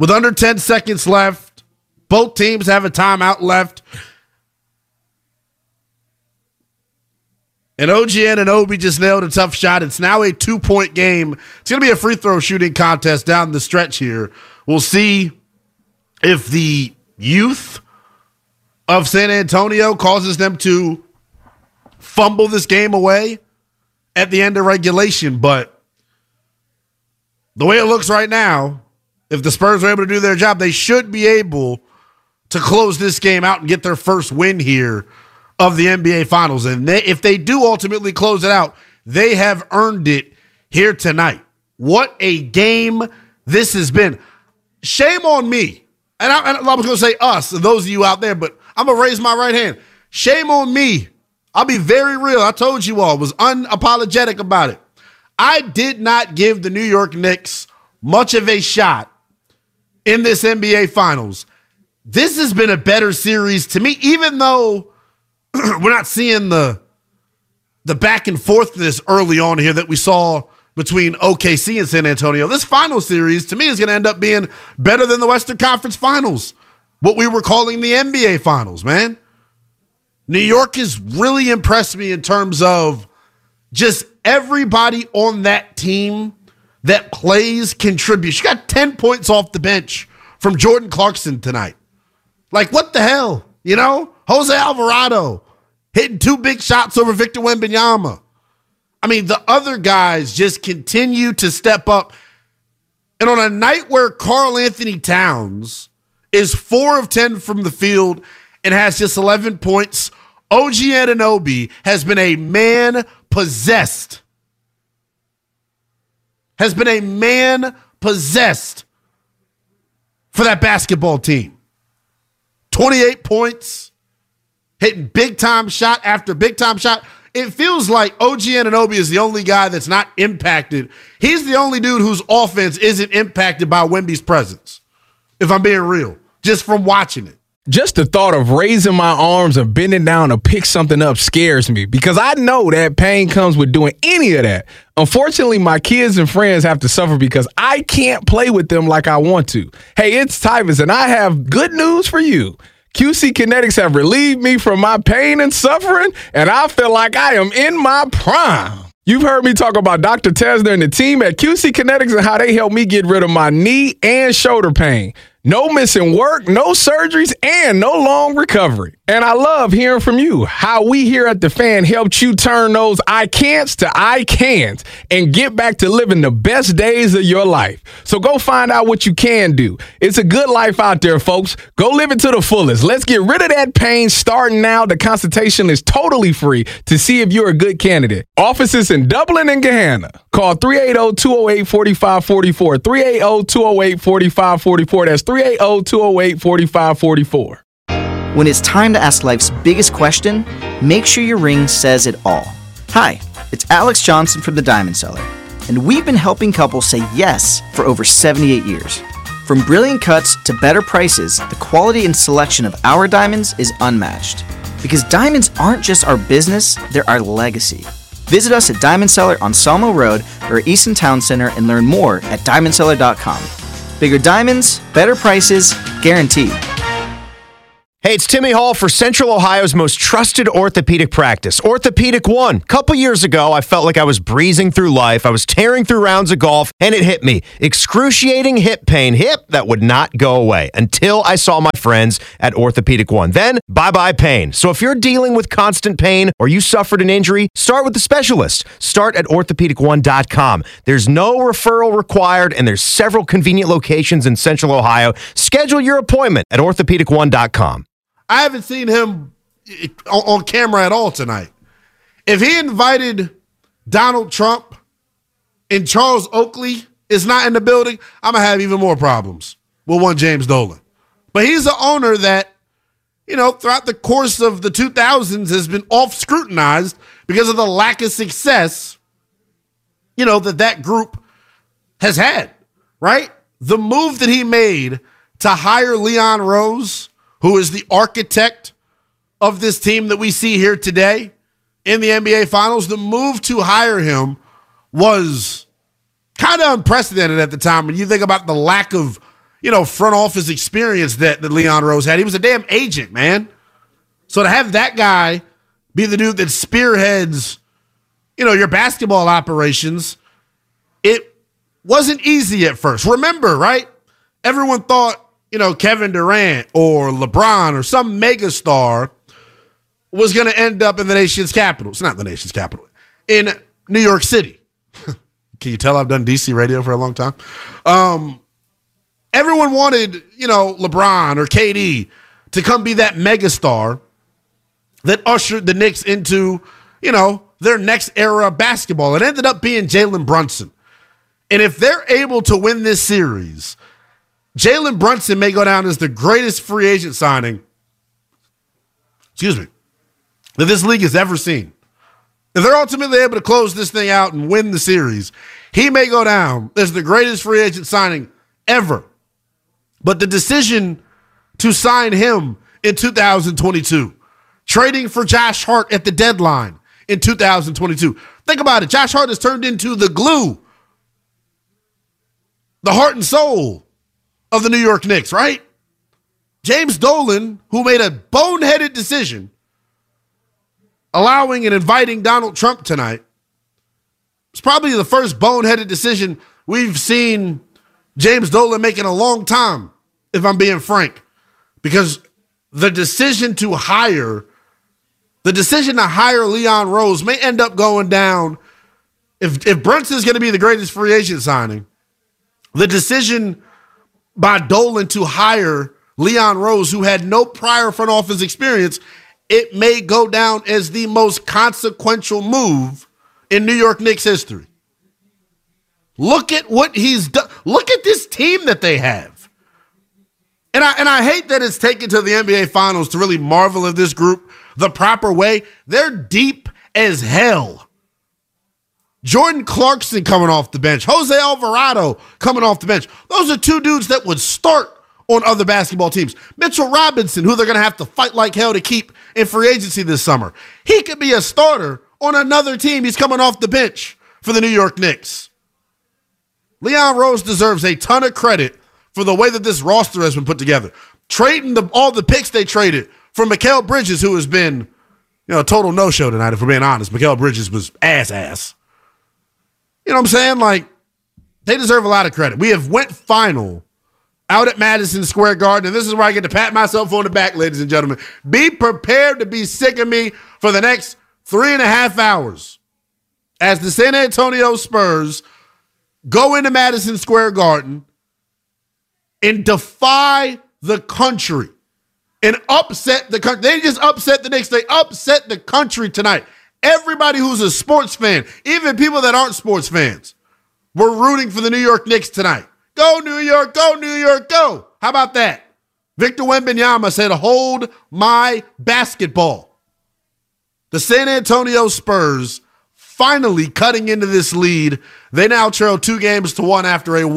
with under 10 seconds left. Both teams have a timeout left. And OG Anunoby just nailed a tough shot. It's now a 2-point game. It's going to be a free throw shooting contest down the stretch here. We'll see if the youth of San Antonio causes them to fumble this game away at the end of regulation. But the way it looks right now, if the Spurs are able to do their job, they should be able to close this game out and get their first win here of the NBA Finals. And if they do ultimately close it out, they have earned it here tonight. What a game this has been. Shame on me. And I was going to say us, and those of you out there, but I'm going to raise my right hand. Shame on me. I'll be very real. I told you all, was unapologetic about it. I did not give the New York Knicks much of a shot in this NBA Finals. This has been a better series to me, even though we're not seeing the back and forth this early on here that we saw between OKC and San Antonio. This final series, to me, is going to end up being better than the Western Conference Finals, what we were calling the NBA Finals, man. New York has really impressed me in terms of just everybody on that team that plays contributes. You got 10 points off the bench from Jordan Clarkson tonight. Like, what the hell? You know? Jose Alvarado hitting 2 big shots over Victor Wembanyama. I mean, the other guys just continue to step up. And on a night where Karl Anthony Towns is 4 of 10 from the field and has just 11 points, OG Anunoby has been a man possessed. For that basketball team. 28 points. Hitting big-time shot after big-time shot. It feels like OG Anunoby is the only guy that's not impacted. He's the only dude whose offense isn't impacted by Wemby's presence, if I'm being real, just from watching it. Just the thought of raising my arms and bending down to pick something up scares me because I know that pain comes with doing any of that. Unfortunately, my kids and friends have to suffer because I can't play with them like I want to. Hey, it's Tyvus, and I have good news for you. QC Kinetics have relieved me from my pain and suffering, and I feel like I am in my prime. You've heard me talk about Dr. Tesner and the team at QC Kinetics and how they helped me get rid of my knee and shoulder pain. No missing work, no surgeries, and no long recovery. And I love hearing from you, how we here at The Fan helped you turn those I can'ts to I can't and get back to living the best days of your life. So go find out what you can do. It's a good life out there, folks. Go live it to the fullest. Let's get rid of that pain starting now. The consultation is totally free to see if you're a good candidate. Offices in Dublin and Gahanna. Call 380-208-4544. 380-208-4544. That's 380-208-4544. When it's time to ask life's biggest question, make sure your ring says it all. Hi, it's Alex Johnson from The Diamond Seller, and we've been helping couples say yes for over 78 years. From brilliant cuts to better prices, the quality and selection of our diamonds is unmatched. Because diamonds aren't just our business, they're our legacy. Visit us at Diamond Seller on Salmo Road or Easton Town Center and learn more at diamondseller.com. Bigger diamonds, better prices, guaranteed. Hey, it's Timmy Hall for Central Ohio's most trusted orthopedic practice, Orthopedic One. A couple years ago, I felt like I was breezing through life. I was tearing through rounds of golf, and it hit me. Excruciating hip pain. Hip that would not go away until I saw my friends at Orthopedic One. Then, bye-bye pain. So if you're dealing with constant pain or you suffered an injury, start with the specialist. Start at orthopedic1.com. There's no referral required, and there's several convenient locations in Central Ohio. Schedule your appointment at orthopedic1.com. I haven't seen him on camera at all tonight. If he invited Donald Trump and Charles Oakley is not in the building, I'm going to have even more problems with one James Dolan. But he's the owner that, you know, throughout the course of the 2000s has been off-scrutinized because of the lack of success, you know, that group has had, right? The move that he made to hire Leon Rose, who is the architect of this team that we see here today in the NBA Finals, the move to hire him was kind of unprecedented at the time. When you think about the lack of, front office experience that Leon Rose had. He was a damn agent, man. So to have that guy be the dude that spearheads, your basketball operations, it wasn't easy at first. Remember, right? Everyone thought, Kevin Durant or LeBron or some megastar was going to end up in the nation's capital. It's not the nation's capital. In New York City. Can you tell I've done DC radio for a long time? Everyone wanted, LeBron or KD to come be that megastar that ushered the Knicks into, their next era of basketball. It ended up being Jalen Brunson. And if they're able to win this series, Jalen Brunson may go down as the greatest free agent signing, that this league has ever seen. If they're ultimately able to close this thing out and win the series, he may go down as the greatest free agent signing ever. But the decision to sign him in 2022, trading for Josh Hart at the deadline in 2022. Think about it. Josh Hart has turned into the glue, the heart and soul of the New York Knicks, right? James Dolan, who made a boneheaded decision allowing and inviting Donald Trump tonight, it's probably the first boneheaded decision we've seen James Dolan make in a long time, if I'm being frank, because the decision to hire Leon Rose may end up going down. If Brunson's going to be the greatest free agent signing, the decision by Dolan to hire Leon Rose, who had no prior front office experience, it may go down as the most consequential move in New York Knicks history. Look at what he's done. Look at this team that they have. And I hate that it's taken to the NBA Finals to really marvel at this group the proper way. They're deep as hell. Jordan Clarkson coming off the bench. Jose Alvarado coming off the bench. Those are two dudes that would start on other basketball teams. Mitchell Robinson, who they're going to have to fight like hell to keep in free agency this summer. He could be a starter on another team. He's coming off the bench for the New York Knicks. Leon Rose deserves a ton of credit for the way that this roster has been put together. Trading all the picks they traded for Mikal Bridges, who has been a total no-show tonight, if we're being honest. Mikal Bridges was ass. You know what I'm saying? Like, they deserve a lot of credit. We have went final out at Madison Square Garden, and this is where I get to pat myself on the back, ladies and gentlemen. Be prepared to be sick of me for the next 3.5 hours as the San Antonio Spurs go into Madison Square Garden and defy the country and upset the country. They just upset the Knicks. They upset the country tonight. Everybody who's a sports fan, even people that aren't sports fans, were rooting for the New York Knicks tonight. Go New York, go New York, go. How about that? Victor Wembanyama said, hold my basketball. The San Antonio Spurs finally cutting into this lead. They now trail 2-1 after a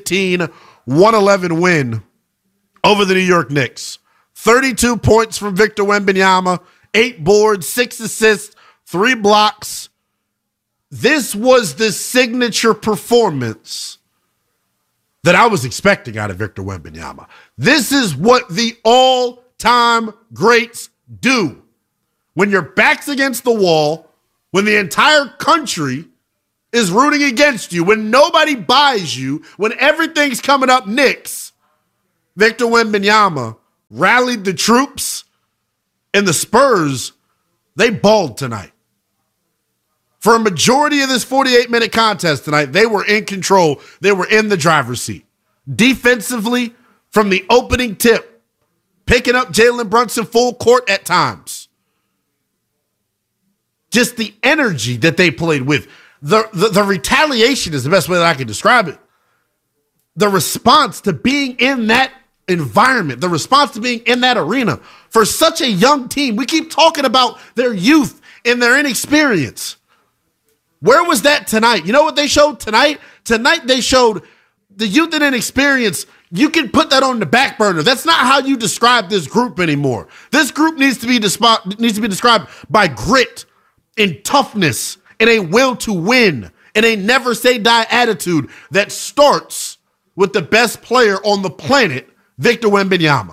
115-111 win over the New York Knicks. 32 points from Victor Wembanyama, 8 boards, 6 assists, 3 blocks. This was the signature performance that I was expecting out of Victor Wembanyama. This is what the all-time greats do. When your back's against the wall, when the entire country is rooting against you, when nobody buys you, when everything's coming up Knicks, Victor Wembanyama rallied the troops, and the Spurs, they balled tonight. For a majority of this 48-minute contest tonight, they were in control. They were in the driver's seat. Defensively, from the opening tip, picking up Jalen Brunson full court at times. Just the energy that they played with. The retaliation is the best way that I can describe it. The response to being in that environment, the response to being in that arena for such a young team. We keep talking about their youth and their inexperience. Where was that tonight? You know what they showed tonight? Tonight they showed the youth and inexperience. You can put that on the back burner. That's not how you describe this group anymore. This group needs to be described by grit and toughness and a will to win and a never say die attitude that starts with the best player on the planet, Victor Wembanyama.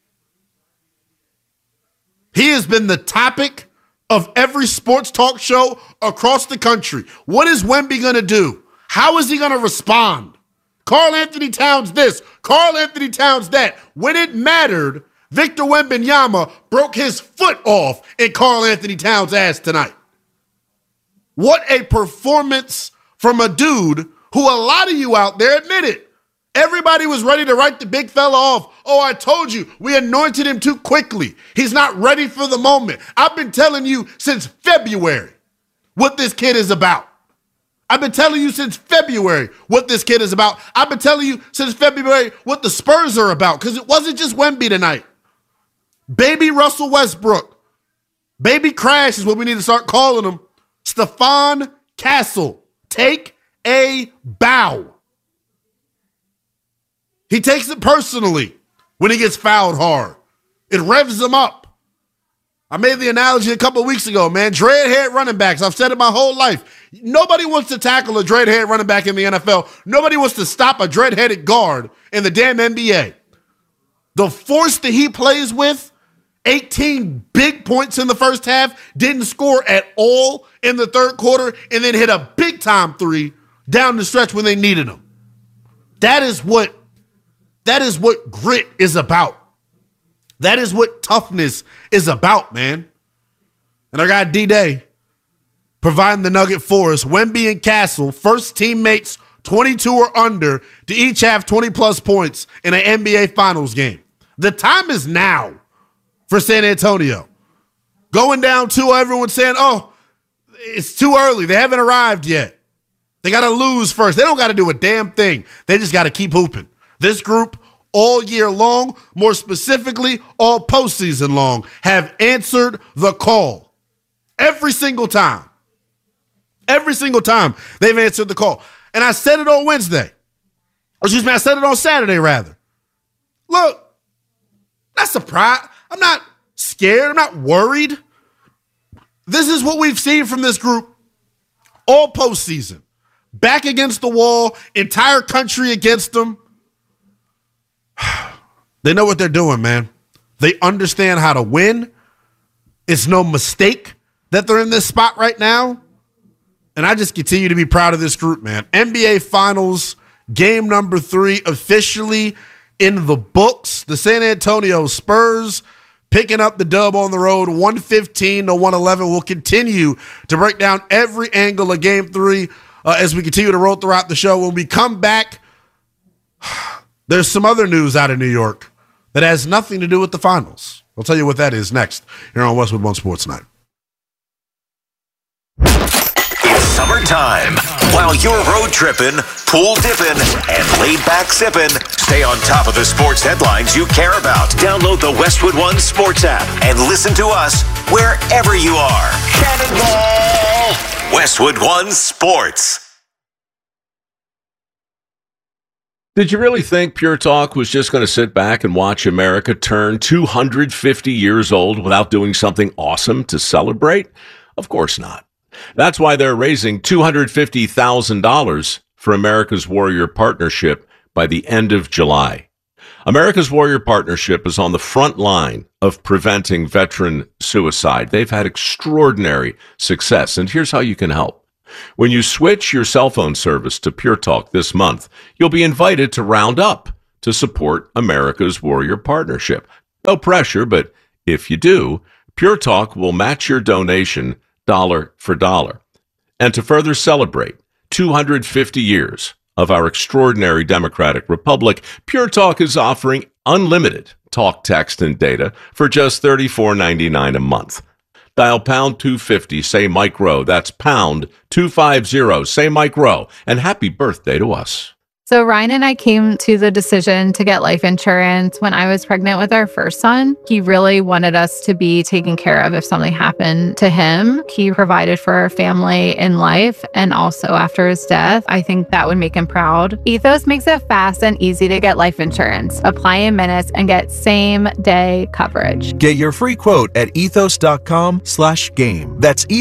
He has been the topic of every sports talk show across the country. What is Wemby going to do? How is he going to respond? Karl Anthony Towns this, Karl Anthony Towns that. When it mattered, Victor Wembanyama broke his foot off in Karl Anthony Towns' ass tonight. What a performance from a dude who a lot of you out there admitted. Everybody was ready to write the big fella off. Oh, I told you, we anointed him too quickly. He's not ready for the moment. I've been telling you since February what this kid is about. I've been telling you since February what this kid is about. I've been telling you since February what the Spurs are about, because it wasn't just Wemby tonight. Baby Russell Westbrook. Baby Crash is what we need to start calling him. Stephon Castle. Take a bow. He takes it personally when he gets fouled hard. It revs him up. I made the analogy a couple of weeks ago, man. Dreadhead running backs. I've said it my whole life. Nobody wants to tackle a dreadhead running back in the NFL. Nobody wants to stop a dreadheaded guard in the damn NBA. The force that he plays with, 18 big points in the first half, didn't score at all in the third quarter, and then hit a big-time three down the stretch when they needed him. That is what grit is about. That is what toughness is about, man. And I got D-Day providing the nugget for us. Wemby and Castle, first teammates 22 or under to each have 20-plus points in an NBA Finals game. The time is now for San Antonio. Going down 2, everyone's saying, oh, it's too early. They haven't arrived yet. They got to lose first. They don't got to do a damn thing. They just got to keep hooping. This group, all year long, more specifically, all postseason long, have answered the call. Every single time. Every single time they've answered the call. And I said it on Wednesday. Excuse me, I said it on Saturday, rather. Look, not surprised. I'm not scared. I'm not worried. This is what we've seen from this group all postseason. Back against the wall, entire country against them. They know what they're doing, man. They understand how to win. It's no mistake that they're in this spot right now. And I just continue to be proud of this group, man. NBA Finals, game number 3, officially in the books. The San Antonio Spurs picking up the dub on the road, 115-111. We'll continue to break down every angle of game 3 as we continue to roll throughout the show. When we come back, there's some other news out of New York that has nothing to do with the finals. I'll tell you what that is next here on Westwood One Sports Night. It's summertime. While you're road tripping, pool dipping, and laid back sipping, stay on top of the sports headlines you care about. Download the Westwood One Sports app and listen to us wherever you are. Cannonball! Westwood One Sports. Did you really think Pure Talk was just going to sit back and watch America turn 250 years old without doing something awesome to celebrate? Of course not. That's why they're raising $250,000 for America's Warrior Partnership by the end of July. America's Warrior Partnership is on the front line of preventing veteran suicide. They've had extraordinary success, and here's how you can help. When you switch your cell phone service to Pure Talk this month, you'll be invited to round up to support America's Warrior Partnership. No pressure, but if you do, Pure Talk will match your donation dollar for dollar. And to further celebrate 250 years of our extraordinary democratic republic, Pure Talk is offering unlimited talk, text, and data for just $34.99 a month. Dial pound 250, say Mike Rowe. That's pound 250, say Mike Rowe. And happy birthday to us. So Ryan and I came to the decision to get life insurance when I was pregnant with our first son. He really wanted us to be taken care of if something happened to him. He provided for our family in life and also after his death. I think that would make him proud. Ethos makes it fast and easy to get life insurance. Apply in minutes and get same-day coverage. Get your free quote at ethos.com/game. That's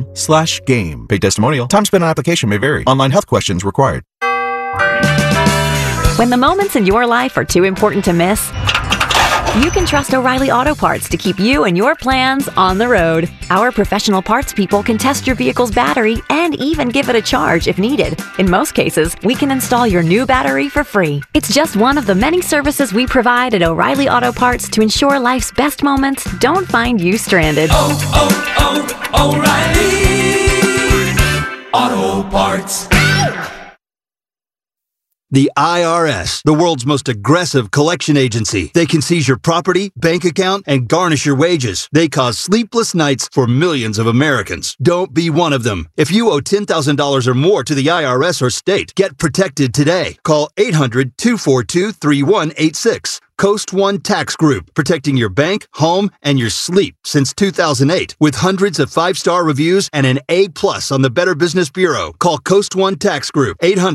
ethos.com/game. Paid testimonial. Time spent on application may vary. Online health questions required. When the moments in your life are too important to miss, you can trust O'Reilly Auto Parts to keep you and your plans on the road. Our professional parts people can test your vehicle's battery and even give it a charge if needed. In most cases, we can install your new battery for free. It's just one of the many services we provide at O'Reilly Auto Parts to ensure life's best moments don't find you stranded. O'Reilly Auto Parts. The IRS, the world's most aggressive collection agency. They can seize your property, bank account, and garnish your wages. They cause sleepless nights for millions of Americans. Don't be one of them. If you owe $10,000 or more to the IRS or state, get protected today. Call 800-242-3186. Coast One Tax Group, protecting your bank, home, and your sleep since 2008. With hundreds of 5-star reviews and an A+ on the Better Business Bureau. Call Coast One Tax Group,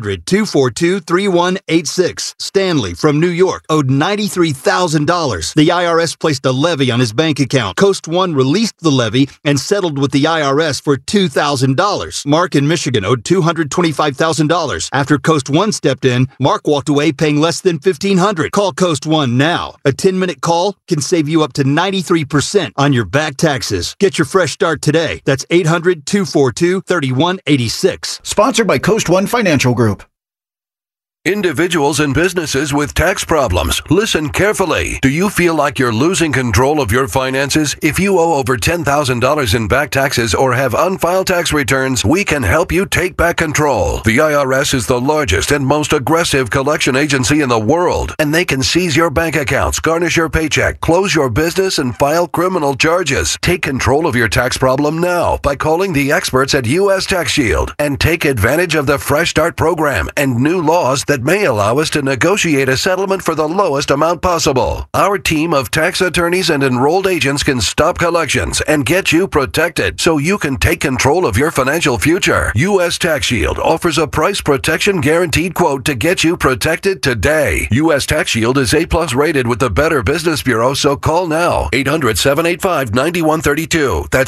800-242-3186. Stanley from New York owed $93,000. The IRS placed a levy on his bank account. Coast One released the levy and settled with the IRS for $2,000. Mark in Michigan owed $225,000. After Coast One stepped in, Mark walked away paying less than $1,500. Call Coast One now. A 10-minute call can save you up to 93% on your back taxes. Get your fresh start today. That's 800-242-3186. Sponsored by Coast One Financial Group. Individuals and businesses with tax problems, listen carefully. Do you feel like you're losing control of your finances? If you owe over $10,000 in back taxes or have unfiled tax returns, we can help you take back control. The IRS is the largest and most aggressive collection agency in the world, and they can seize your bank accounts, garnish your paycheck, close your business, and file criminal charges. Take control of your tax problem now by calling the experts at U.S. Tax Shield and take advantage of the Fresh Start program and new laws that may allow us to negotiate a settlement for the lowest amount possible. Our team of tax attorneys and enrolled agents can stop collections and get you protected so you can take control of your financial future. U.S. Tax Shield offers a price protection guaranteed quote to get you protected today. U.S. Tax Shield is A+ rated with the Better Business Bureau, so call now. 800-785-9132. That's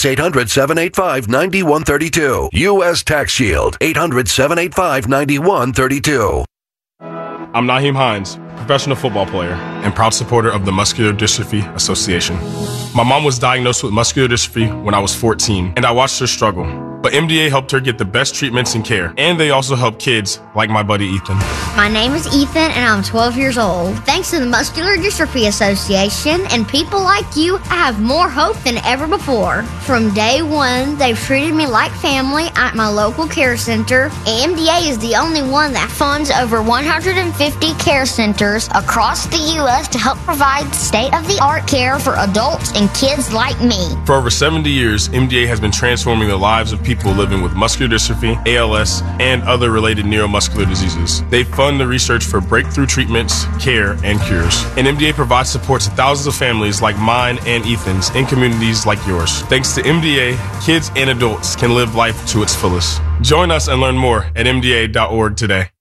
800-785-9132. U.S. Tax Shield. 800-785-9132. I'm Naheem Hines, professional football player and proud supporter of the Muscular Dystrophy Association. My mom was diagnosed with muscular dystrophy when I was 14, and I watched her struggle. But MDA helped her get the best treatments and care, and they also help kids like my buddy Ethan. My name is Ethan, and I'm 12 years old. Thanks to the Muscular Dystrophy Association and people like you, I have more hope than ever before. From day one, they've treated me like family at my local care center. MDA is the only one that funds over 150 care centers across the U.S. to help provide state-of-the-art care for adults and kids like me. For over 70 years, MDA has been transforming the lives of people living with muscular dystrophy, ALS, and other related neuromuscular diseases. They fund the research for breakthrough treatments, care, and cures. And MDA provides support to thousands of families like mine and Ethan's in communities like yours. Thanks to MDA, kids and adults can live life to its fullest. Join us and learn more at MDA.org today.